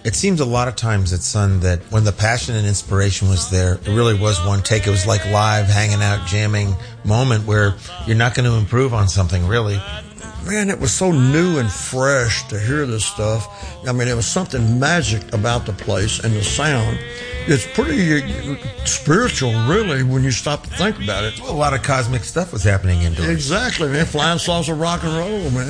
It seems a lot of times at Sun that when the passion and inspiration was there, it really was one take. It was like live, hanging out, jamming moment where you're not going to improve on something, really. Man, it was so new and fresh to hear this stuff. I mean, it was something magic about the place and the sound. It's pretty spiritual, really, when you stop to think about it. Well, a lot of cosmic stuff was happening into it. Exactly, man. Flying saucer rock and roll, man.